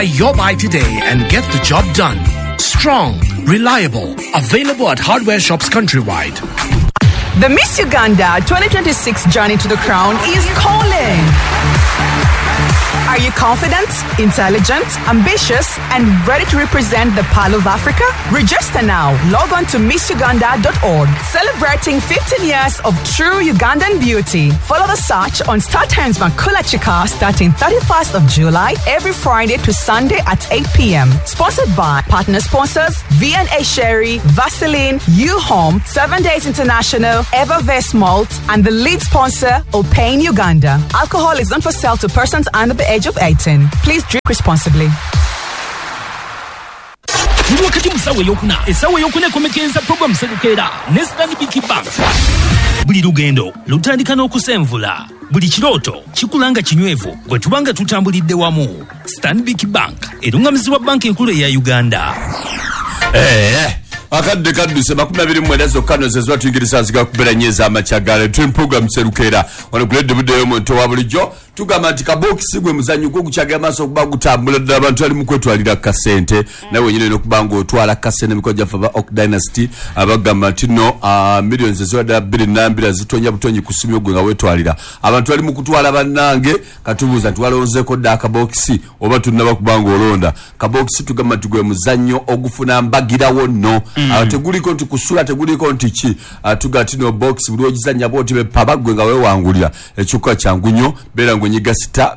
Your buy today and get the job done. Strong, reliable, available at hardware shops countrywide. The Miss Uganda 2026 journey to the crown is calling. Are you confident, intelligent, ambitious, and ready to represent the Pearl of Africa? Register now. Log on to MissUganda.org. Celebrating 15 years of true Ugandan beauty. Follow the search on Star Times Makula Chika starting 31st of July every Friday to Sunday at 8 p.m. Sponsored by partner sponsors V&A Sherry, Vaseline, U-Home, 7 Days International, Evervest Malt, and the lead sponsor, Opain Uganda. Alcohol is not for sale to persons under the age of 18. Please drink responsibly. Wakati musawe yokuna esawe yokune komekenza program sedukera ne Stanbic Bank buli lugendo lutandika n'okusenvula buli kiroto kikulanga kinywevu bwe tubanga tutambulidde wamu. Stanbic Bank erungamizibwa banki enkulu ya Uganda. Akadde kadduse 22 zokka zezwa tuyingiriza nziga kubera nyeza amachagale twin program serukera wano grade budde omuntu wa bulijjo tugamba nti kabokisi gwe muzanyo gwo gukyagera maaso okuba gutambula ddala abantu ali mu kwetwalira kasente nawe nyine n'okubanga otwala kasente mikoja faba Ok Dynasty abagamba nti no millions ezwada 2 zitonya butonyi kusimyo gwe nga wetwalira abantu ali mu kutwala bannange katubuza nti walonzeko dda kabokisi oba tunaba kubanga olonda kabokisi tugamba nti gwe muzanyo ogufuna mbagirawo no teguliko nti kusula teguliko nti ki tugati no box buli ogizanya boti be pabagwe nga wewangulira ekyuka kyangunyo bera ngonyiga sita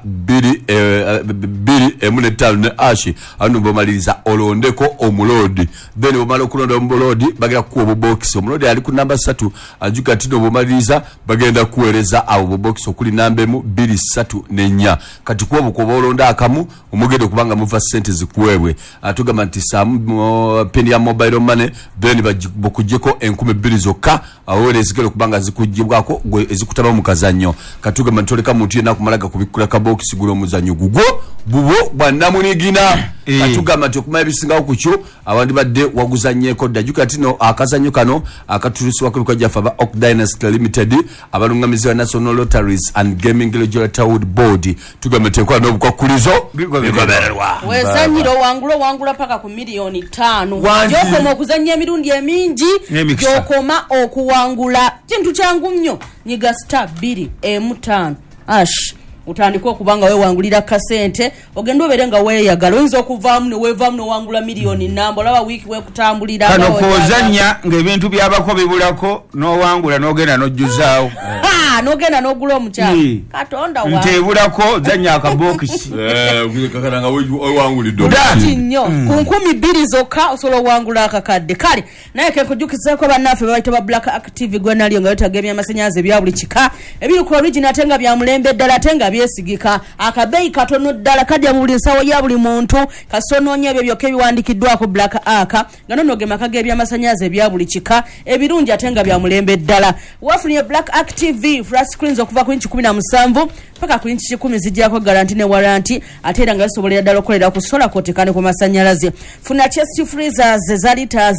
2 ne ashi anu bomaliriza olondeko omulodi then bomalo kulonda omulodi bagera ku box omulodi ali ku namba 3 ajuka tino bomaliriza bagenda kuwereza abo box okuli namba 2 3 ne 4 kati kubo kubolonda akamu omugede kubanga muva sente zikuwewe atugamba nti samu peni ya mobile money then bakujeko 12 zokka awole zigero kubanga zikujibwako gwe ezikutaba mu kazanyo katugamba ntoleka muntu yena kumalaga kubikula ka box gulo muzanyo gugo bubo banamunigina katugamba nti okumanya bisingawo kucho abandi badde waguzanyeko dajuka tino akazanyo kano akatuliswa kuliko jafa Ok Dynasty Limited abalungamizi wa National Lotteries and Gaming Regulatory Board tugamba tekwa n'obukwakulizo bigobererwa wezanyiro wangula paka ku milioni 5 jokoma okuzanya emirundi emingi jokoma okuwangula kintu kyangu nnyo nyiga star 2 M5 ash utandika okubanga wewangulira kasente ogenda oberenga weyagala oyinza okuvaamu ne weevaamu nowangula milioni namba olaba wiiki wekutambulira kano kozanya ng'ebintu byabako bibulako nowangula nogenda nojjuzaawo nogenda nogula omukyala katonda wa ntebulako zanya akabokisi kakatanga wewangulidde nnyo ku 2,000 zokka osobola owangula akakadde kale naye kenkujjukizako bannaffe babayita ba Black Active gwenaliyo nga wetaga ebyamasanyazi ebya buli kika ebiri ku original ate nga bya mulembe ddala ate nga byesigika akabeyi katono ddala kadya mu buli nsawo ya buli muntu kasonoonya ebyo byokka ebiwandikiddwako Black Aka nga nono ge maka g'ebyamasanyazi ebya buli kika ebirungi ate nga bya mulembe ddala wafunye Black Active flash screens okuva ku inchi 17 paka ku inchi 10 zijjako guarantee ne warranty ate era nga bisobolera ddala okukolera ku solar kotekane ku masanyalaze funa chest freezers za liters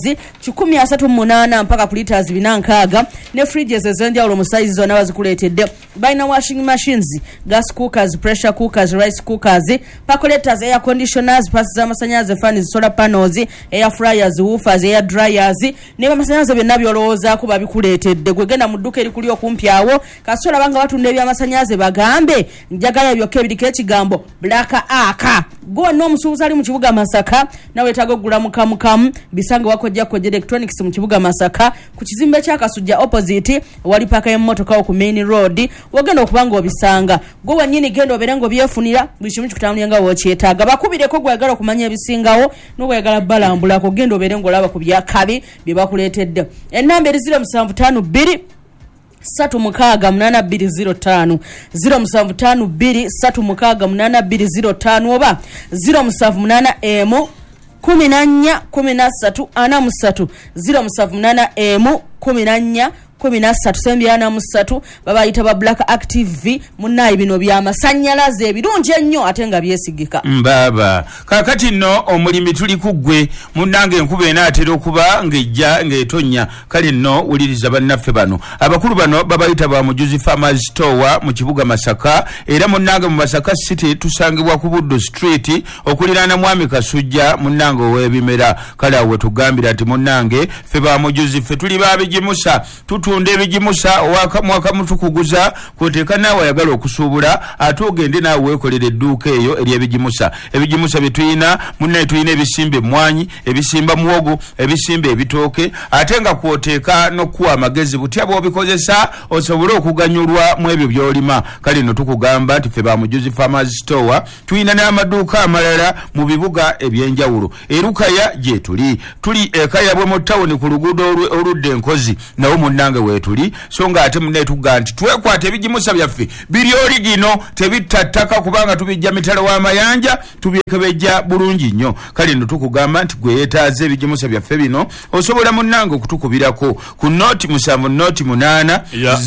138 mpaka ku liters 4 ne fridges ezenjawulo mu size zonna bazikuleetedde balina washing machines gas cookers pressure cookers rice cookers percolators air conditioners passes z'amasanyaze fans solar panels air fryers woofers air dryers ne amasanyaze byonna byolowooza kuba bikuleetedde gwegenda mu dduka erikuli okumpi awo kasola banga batunda ebyamasanyaze bagambe njagala byokka ebiriko ekigambo Black Aka go n'omusuubuzi ali mu kibuga Masaka nawe etaga okugula mukamukamu bisanga wakojja ko electronics mu kibuga Masaka ku kizimbe kya Kasujja opposite wali paka y'emmotoka ku main road wagenda okubanga obisanga go wanyini gendo oberengo byefunira buli kimu kikutambulanga wokyetaaga bakubireko gwagala okumanya ebisingawo n'obwagala balambulako gendo oberengo olaba ku byakabi bye bakuleetedde ennamba 0752 368 205 0752 oba 078 14 13 43 078 14 13 babayita ba Black Active munnayi bino bya masanyalaze ebirungi ennyo ate nga byesigika mbaba kakati no omulimi tuli kugwe munnange enkuba enaatera okuba ng'ejja ng'etonya kale no wuliriza bannaffe bano abakulu bano babayita ba Mujuzi Farmers Store mu kibuga Masaka era munnange mu Masaka City tusangibwa ku Buddo Street okuliraana Mwami Kasujja munnange ow'ebimera kale awo tugambira ati munnange ffe ba Mujuzi ffe tuli babigimusa tutunda ebigimusa mwaka mutukuguza kwoteeka naawe ayagala okusuubula ate ogende naawe weekolera edduuka eyo ery'ebigimusa ebigimusa bye tuyina munnaye tuyina ebisimba emmwanyi ebisimba muwogo ebisimba ebitooke ate nga kwoteeka n'okuwa amagezi butya bw'obikozesa osobole okuganyulwa mu ebyo by'olima kale no tukugamba nti ffe ba Mujuzi Farmers Store tuyina n'amaduuka amalala mu bibuga eby'enjawulo erukaya gye tuli ekayabwe mu tawuni ku luguudo oludda enkozi nawo munnange weetuli so nga ate munnaye tugamba nti twekwata ebigimusa byaffe biri origino tebittattaka kubanga tubijja mitala w'amayanja tubyekebejja bulungi nnyo kale no tukugamba nti gwe yeetaaze ebigimusa byaffe bino osobola munnange okutukubirako ku noti 7 noti 8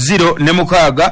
0 ne 6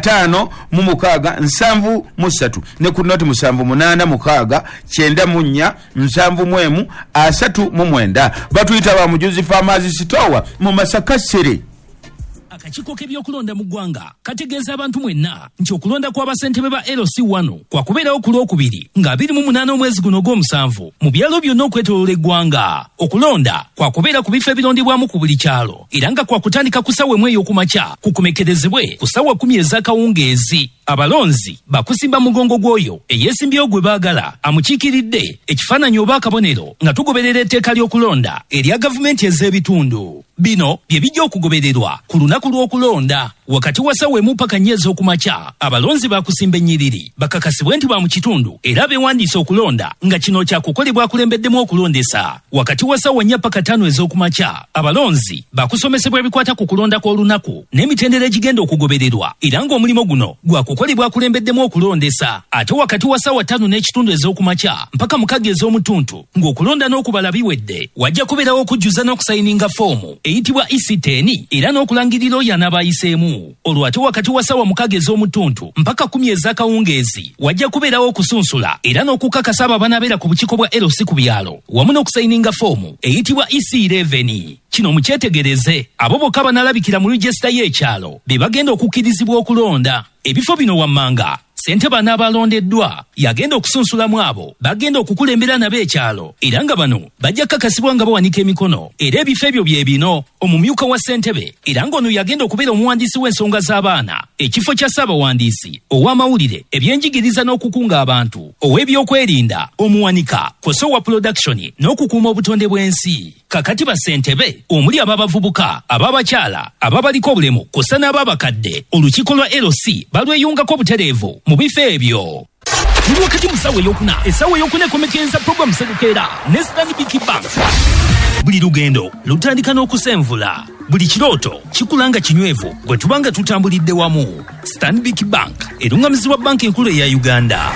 5 mu 6 7 mu 3 ne ku noti 7 8 6 9 mu 4 7 mu 1 3 mu 9 batuyita ba Mujuzi Farmers Store mu Masaka City. Akachiko k'ebyokulonda mu ggwanga kategeeza abantu mwenna nti okulonda kw'abasentebe ba LC1 kwakubeerawo ku Lwokubiri nga 28 omwezi guno gw'omusanvu mu byalo byonna okwetooloola eggwanga. Okulonda kwakubeera ku bifo ebirondebwamu ku buli kyalo era nga kwakutandika ku ssaawa 1 ey'okumakya kukomekerezebwe ku ssaawa 10 ez'akawungeezi. Abalonzi bakusimba mugongo gwoyo eyeesimbyewo gwe baagala amukiikiridde ekifaananyi oba akabonero nga tugoberera etteeka ly'okulonda erya gavumenti ez'ebitundu. Bino bye bijja okugobererwa ku lunaku lw'okulonda wakati wa ssaawa 1 paka 4 ez'okumakya. Abalonzi bakusimba ennyiriri bakakasibwe nti ba mu kitundu era beewandiisa okulonda nga kino kyakukolebwa akulembeddemu okulondesa wakati wa ssaawa 4 paka 5 ez'okumakya. Abalonzi bakusomesebwa ebikwata ku kulonda kw'olunaku n'emitendera egigenda okugobererwa era ng'omulimu guno gwakukolebwa akulembeddemu okulondesa ate wakati wa ssaawa 5 n'ekitundu ez'okumakya mpaka 6 ez'omutuntu ng'okulonda n'okubala biwedde wajja kubeerawo okujjuza n'okusayininga foomu eyitibwa EC10 era n'okulangirira oyo anaabayiseemu. Olwo ate wakati wa ssaawa 6 ez'omutuntu mpaka 10 ez'akawungeezi wajja kubeerawo okusunsula era n'okukakasa abo abanaabeera ku bukiiko bwa LC ku byalo wamu n'okusayininga foomu eyitibwa EC11. Kino mukyetegereze abo bokka banaalabikira mu regisita y'ekyalo be bagenda okukkirizibwa okulonda. Ebifo bino wammanga ssentebe anaabalondeddwa yagenda okusunsulamu abo bagenda okukulembera nabo ekyalo era nga bano bajja kakasibwa nga bawanika emikono era ebifo ebyo bye bino omumyuka wa ssentebe era ng'ono yagenda okubeera omuwandiisi w'ensonga z'abaana ekifo kya ssaabawandiisi ow'amawulire ebyenjigiriza n'okukunga abantu ow'ebyokwerinda omuwanika kw'ossa owa production n'okukuuma obutonde bw'ensi. Kakati bassentebe omuli ababavubuka ababakyala ababaliko obulemu kw'ossa n'ababakadde olukiiko lwa LC balweyungako butereevu mu bifo ebyo. Tuli wakati mu ssaawa ey'okuna essaawa ey'okuna ekomekereza puroguramu Sedukeera ne Stanbic Bank. Buli lugendo lutandika n'okusenvula buli kirooto kikulanga kinywevu bwe tubanga tutambulidde wamu. Stanbic Bank erungamizibwa banka enkulu eya Uganda.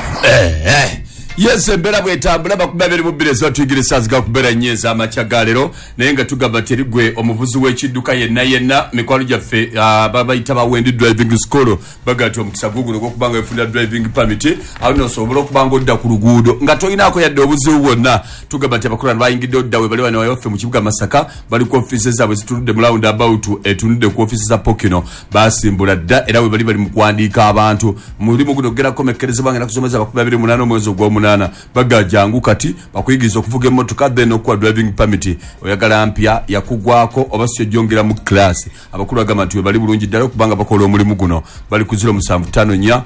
Yes, mbera bwetambula bakubabiri mu bire zatuyigire saziga kubera nyeza amachaga lero naye nga tugamba terigwe omuvuzi w'ekidduka yenna mikwalo gyaffe babayita ba Wendi driving school bagati omukisa gugulo okubanga efunda driving permit awino osobola okubanga odda ku luguudo nga toyinako yadde obuzibu bwonna. Tugamba ti abakulano bayingidde odda we bali wano wayoffe mu kibuga Masaka bali ku offices zaabwe zituludde mu round about etunudde ku offices za Pokino basimbula dda era we bali mu kuwandiika abantu mulimu guno gerako mekkerezebwa nga nakusomeza bakubabiri 8 omwezi ogw'omunana bagajangu kati bakuyigiriza okuvuga emmotoka then okuwa driving permit oyagala mpya yakugwako oba sio jongera mu class. Abakulu bagamba nti bali bulungi ddala okubanga bakola omulimu guno bali ku 0754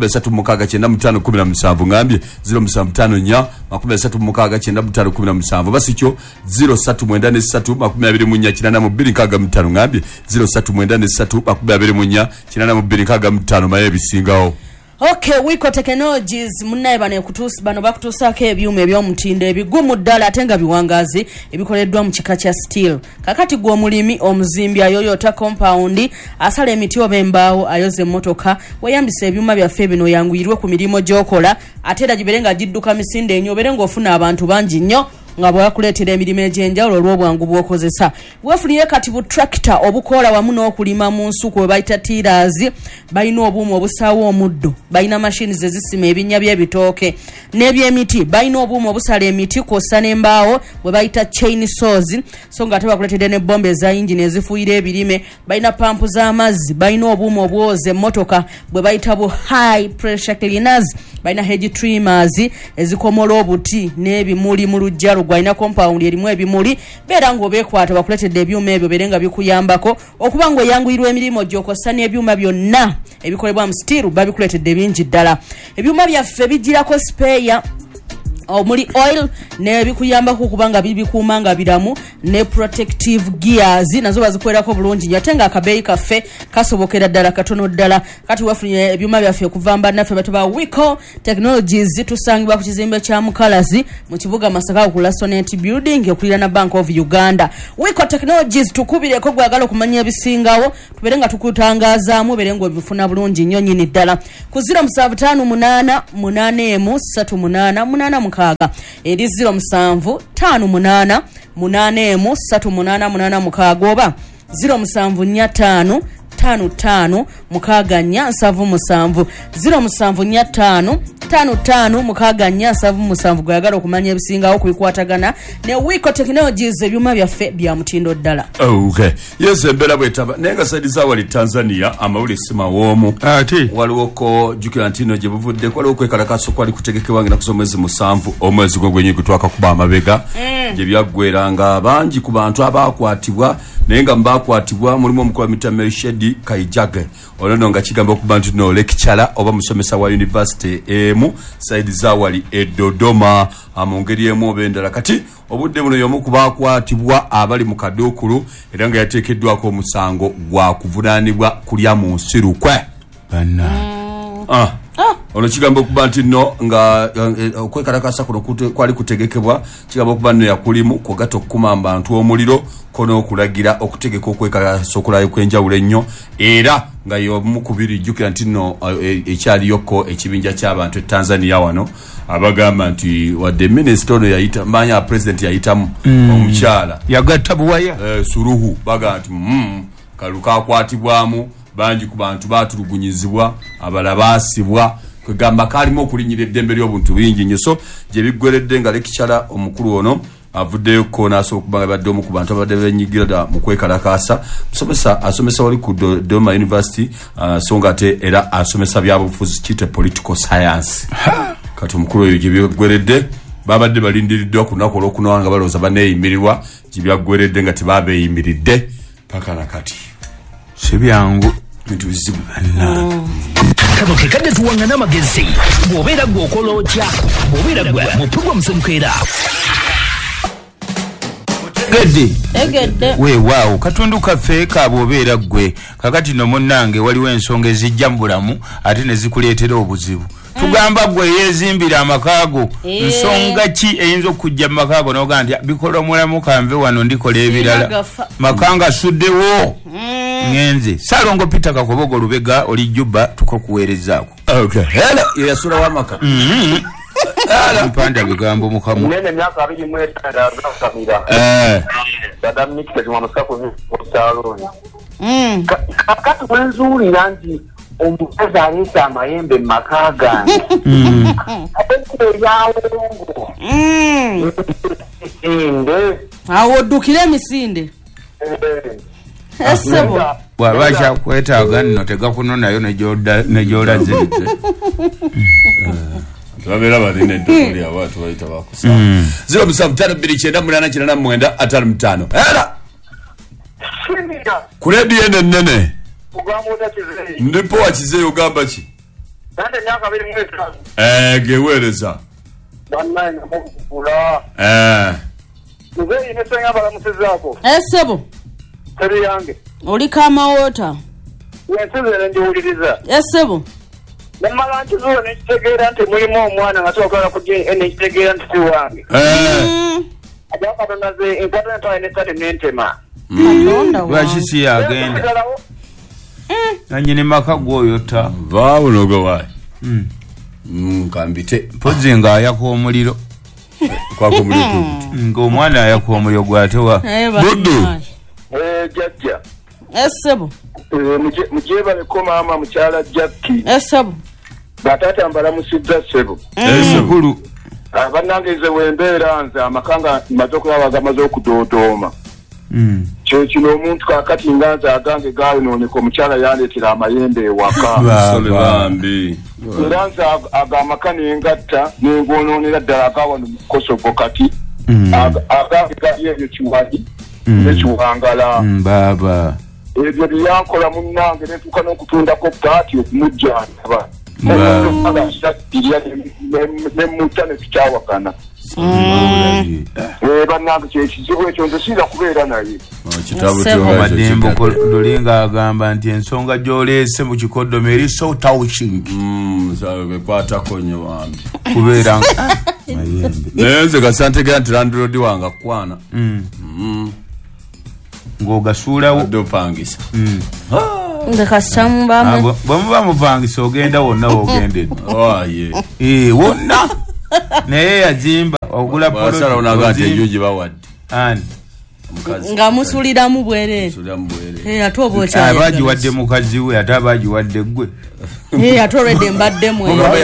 239517 ngambye 0754 239517 basikyo 0393 ngambye 0393 maye bisingawo. Okay, Wiko Technologies munnaye bano bakutuusako ebyuma eby'omutindo ebigumu ddala ate nga biwangazi ebikoleddwa mu kika kya steel. Kakati gwe omulimi omuzimbi ayoyota compound asala emiti oba embaawo ayoza emmotoka weyambisa ebyuma byaffe bino yanguyirwe ku mirimu gy'okola ate era gibeere nga gidduka misinde enyo obeere ng'ofuna abantu bangi nnyo nga bwakuleetera emirimu egy'enjawulo olw'obwangu bw'okozesa. Weefunire kati bu tractor obukola wamu n'okulima mu nsuku bwe bayita tiiraazi, balina obuuma obusaawa omuddo, balina mashini ezisima ebinnya by'ebitooke n'ebyemiti, balina obuuma obusala emiti kw'ossa n'embaawo bwe bayita chainsaws, so nga ate bakuleetedde ne bomba eza yingini ezifuuyira ebirime, balina pampu z'amazzi, balina obuuma obwoza emmotoka bwe bayita bu high pressure cleaners, balina hedge trimmers ezikomola obuti n'ebimuli mu luggya lugwalina compound erimu ebimuli, beera ng'obeekwata bakuleetedde ebyuma ebyo beere nga bikuyambako okuba ng'oyanguyirwa emirimu gy'okosa n'ebyuma byonna ebikolebwa mu steel babikuleetedde bingi ddala. Ebyuma byaffe bijirako speya omuli oil ne bikuyambako kubanga bibikuuma nga biramu ne protective gears nazo bazikwerako bulungi nnyo ate nga akabeeyi kaffe kasobokera ddala katono ddala. Kati wafunye ebyuma byaffe okuva mbannaffe batuba Wiko Technologies tusangibwa ku kizimbe kya Mukalazi mu kibuga Masaka ku Lasonet Building okulira na Bank of Uganda. Wiko Technologies tukubireko gwagala okumanya ebisingawo tubere nga tukutangazaamu bere ngo bifuna bulungi nnyo nyini ddala ku 07588388 eri 07588388 oba 0745 55 0745 gwagala okumanya ebisingawo kubikwatagana ne Wiko Technologies ebyuma byaffe bya mutindo ddala. Okay. Yes, embera bwetaba nenga saidiza wali Tanzania amawuli sima womu ati waliwo ko jukira ntino gye buvudde kwaliwo kwekalakaso kwali kutegekewange na kusomezi musanvu omwezi gw'egwenyi gutwaka kuba amabega gye byaggweranga bangi ku bantu abakwatibwa nenga mbakwatibwa mulimu omukulu wa Mitameshedi Kaijage olwono nga kigamba okuba nti no lecturer oba musomesa wa university emu saidiza wali Dodoma amongeri emu obendera kati obudde buno yomu kubakwatibwa abali mu kadukulu era nga yateekeddwako omusango gwa kuvunaanibwa kulya mu nsirukwe bana ono kigamba okuba nti no nga okwekalakasa kuno kwali kutegekebwa kigamba okuba nno yakulimu kwagatta okukuma abantu omuliro kono okulagira okutegeka okwekalakasa okulayo kw'enjawulo ennyo era nga yomu kubiri jjukira nti nno ekyaliyoko ekibinja ky'abantu e Tanzania wano abagamba nti wadde minisita ono yayita manya president yayitamu omukyala yagatta buwaya Suluhu baga nti kaluka akwatibwamu bangi ku bantu batulugunyizibwa abalabasibwa kwegamba kalimu okulinyira eddembe ly'obuntu bingi nnyo so gye biggweredde nga lecturer omukulu ono avuddeyo ko naso okubanga badde omu ku bantu abadde benyigira mu kwekalakaasa asomesa wali ku Dodoma University so nga ate era asomesa byabufuzi kiyite political science kati omukulu oyo gye biggweredde babadde balindiriddwa ku lunaku olw'okunawa nga balowooza baneeyimirirwa gye byaggweredde nga tebabeeyimiridde paka nakati sebyangu bintu bizibu kano kekadde tuwangana amagezi bw'obeera gwe okola otya bw'obeera gwe mu program Semukeera egedde weewaawo katundu kaffe kabw'obeera gwe kakati no munnange waliwo ensonga ezijja mu bulamu ate ne zikuleetera obuzibu tugamba gwe yeezimbira amakaago nsonga ki eyinza okujja mu makaago noga nti bikolwa mulamu kanve wano ndikola ebirala makanga asuddewo ngenze Salongo Peter Kakobogo Lubega oli Juba tukokuweerezaako hello yasula wa maka mpanda bigambo mukamu nene myaka 25 azakamira dada mnikite tumamusako ni saloni kakati kwenzuulira nti omukazi aleeta amayembe mu maka gange ate eryawongo misinde awo oddukire emisinde esebo bw'aba akyakwetaaga nno tegakunonayo nejyolaziridde Tubabera balina eddoboli abantu bayita bakusaba 0752989855 era kuredi yene nene ndipo wakizeyo ogamba ki geweereza esebo oli kamawoota esebo Namala nti zuwa nekitegeera nti mulimu omwana nga sobola kujja nekitegeera nti wange. Ajaka tonaze enkwata ntawe nesate nentema. Lwaki si agenda nanyini maka gwoyota vaawo nogo wayi kambite pozi nga ayaka omuliro kwako mulyo ng'omwana yakuwa omulyo gwatewa buddu jajja essebo mujebaleko maama mukyala Jackie essebo batata mbalamusizza ssebo esekulu bannange nze wembeera nze amakanga maze okulaba gamaze okudodooma kyekino omuntu kakati nga nze agange gayonooneka omukyala yandeetera amayembe ewaka bambi era nze agamaka nengatta nengonoonera ddala agawano mu Kosovo kati agange gali ebyo kiwali nekiwangala baba ebyo byeyankola munnange netuuka n'okutundako paati okumujjanjaba nemutta netukyawagana bannange kyekizibu ekyo nze siira kubeera naye Madembo Lulinga agamba nti ensonga gy'oleese mu kikoddomo eri so touching bekwatako nnyo bambi kubeera naye nze gasantegera nti landlord wange akwana ng'ogasuulawo adde opangisa ndekasambamu bwemuba mupangisa ogenda wonna woogendedde wonna naye yazimba ogula wasala onaga nti ejo gye bawadde ani nga musuliramu bwereere ate oba abagiwadde mukazi we ate abagiwadde gwe ate olwedde mbaddemu oyo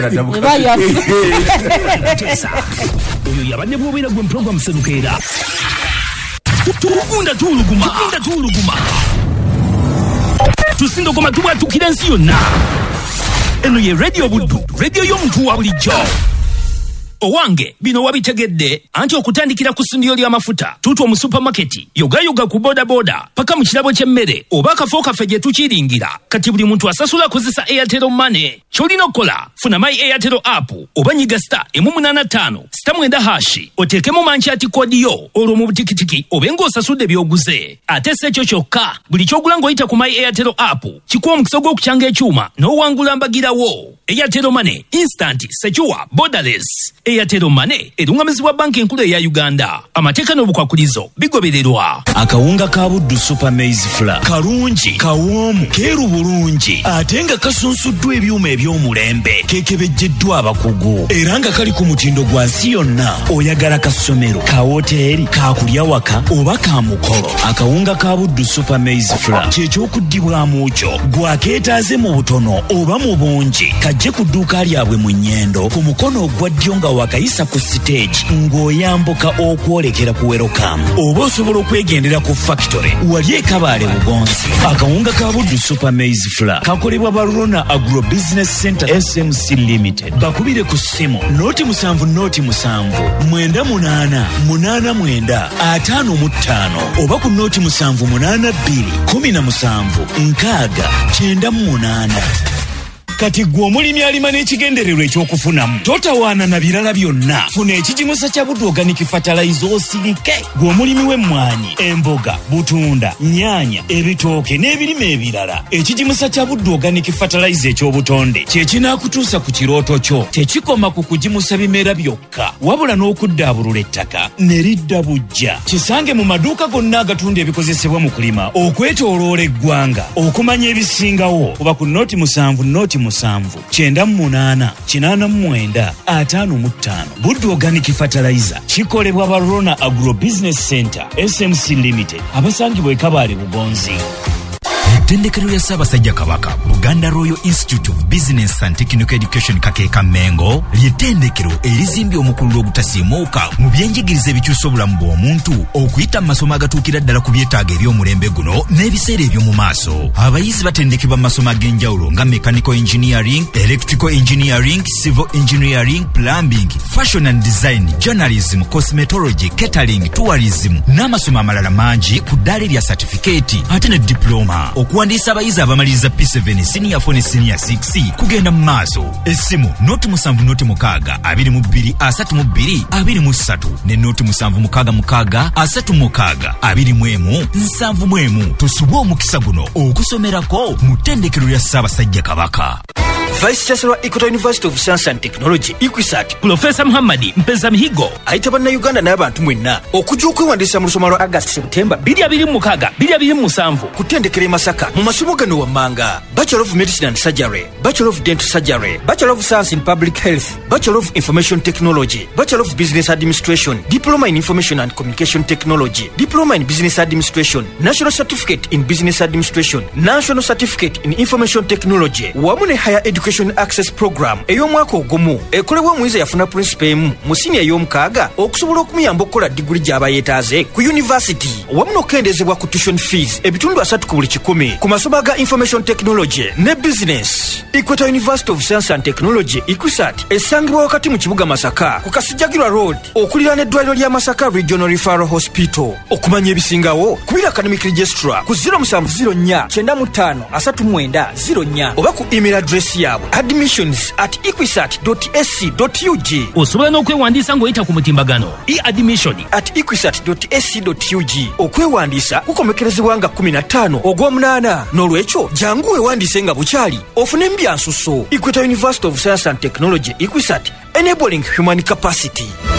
yabadde bwobera gwe program sedukeera tukunda tuluguma tusindogoma tubwatukira ensi yonna eno ye radio buddu radio y'omuntu wa bulijjo owange bino wabitegedde anti okutandikira ku ssindiyo ly'amafuta tutu mu supermarket yogayoga ku boda paka mu kirabo ky'emmere oba akafo kaffe gye tukiringira kati buli muntu asasula kozesa Airtel Money kyolina okukola funa my Airtel app oba nyiga *185*9 oteekemu manchati kodiyo olwo mu butikitiki obenga osasudde byoguze ate si ekyo kyokka buli kyogula ng'oyita ku my Airtel app kikuwa omukisa gw'okukyanga ekyuma n'owangula mbagirawo Airtel Money instant secure borderless Airtel Money erungamizibwa banki enkulu eya Uganda amateeka n'obukwakulizo bigobererwa akawunga ka buddu super maize flour kalungi kawoomu keeru bulungi ate nga kasunsuddwa ebyuma eby'omulembe keekebejjeddwa abakugu era nga kali ku mutindo gwa nsi yonna oyagala ka ssomero ka woteeri ka kulya waka oba ka mukolo akawunga ka buddu super maize flour kyekyokuddibwamu kyo gwakeetaaze mu butono oba mu bungi kajje ku dduuka lyabwe mu nnyendo ku mukono ogwa ddyo nga wakayisa ku stage ng'oyambuka okwolekera ku welcome oba osobola okwegendera ku factory wali ekabaale bugonzi akawunga ka buddu super maize flour kakolebwa Barona Agro Business Center SMC Limited bakubire ku ssimu noti 7978889 oba ku noti 78217 kati gwe omulimi alima n'ekigendererwa ekyokufunamu totawaana na birala byonna funa ekigimusa kya buddu organic fertilizer osirike gwe omulimi w'emmwanyi emboga butunda nyaanya ebitooke n'ebirime ebirala ekigimusa kya buddu organic fertilizer ekyobutonde kyekinaakutuusa ku kirooto kyo tekikoma ku kugimusa bimera byokka wabula n'okuddaabulula ettaka ne lidda bujja kisange mu maduuka gonna agatunda ebikozesebwa mu kulima okwetooloola eggwanga okumanya ebisingawo kuba ku noti 7988955 buddu organic fertilizer kikolebwa Barona Agro Business Center SMC Limited abasangibwa ekabaale bugonzi. Ettendekero lya Ssaabasajja Kabaka Buganda Royal Institute of Business and Technical Education Kakeeka Mengo ly'ettendekero erizimbye omukulu ogutasiimuuka mu byenjigiriza ebikyusa obulamu bw'omuntu okuyita mu masomo agatuukira ddala ku byetaago eby'omulembe guno n'ebiseera eby'omu maaso. Abayizi batendekebwa mu masomo ag'enjawulo nga mechanical engineering, electrical engineering, civil engineering, plumbing, fashion and design, journalism, cosmetology, catering, tourism n'amasomo amalala mangi ku ddaala lya certificate ate ne diploma. Okuwandiisa abayizi abamaliriza P7 senior 4 ne senior 6 kugenda mu maaso. Essimu noti 7223223 ne noti 7663621 tusubwe omukisa guno okusomerako mu ttendekero lya Ssaabasajja Kabaka. Vice Chancellor Equator University of Science and Technology Equisat Professor Muhammad Mpeza Mihigo ayita bannayuganda n'abantu mwenna okujja okwewandiisa mu lusoma lwa August September 2026 2027 ku ttendekero e Masaka mu masomo gano wammanga: Bachelor of Medicine and Surgery, Bachelor of Dental Surgery, Bachelor of Science in Public Health, Bachelor of Information Technology, Bachelor of Business Administration, Diploma in Information and Communication Technology, Diploma in Business Administration, National Certificate in Business Administration, National Certificate in Information Technology, wamu ne Higher Education Access Program ey'omwaka ogumu ekolebwa omuyizi yafuna principal emu mu senior y'omukaaga okusobola okumuyamba okukola diguli gy'aba yeetaaze ku university, wamu n'okukendezebwa ku tuition fees ebitundu 3 ku buli 100 ku masomo ga Information Technology ne Business. Equator University of Science and Technology Equisat esangibwa wakati mu kibuga Masaka ku Kasijjagirwa Road okuliraana eddwaliro lya Masaka Regional Referral Hospital. Okumanya ebisingawo kubira Academic Registrar ku 0704953904 oba ku email address yaabwe admissions@equisat.ac.ug. osobola n'okwewandiisa ng'oyita ku mutimbagano e-admission@equisat.ac.ug. okwewandiisa kukomekerezebwa nga 15 ogw'omunaana, n'olwekyo jangu weewandiise nga bukyali ofune mbyansuso. Equator University of Science and Technology Equisat, enabling human capacity.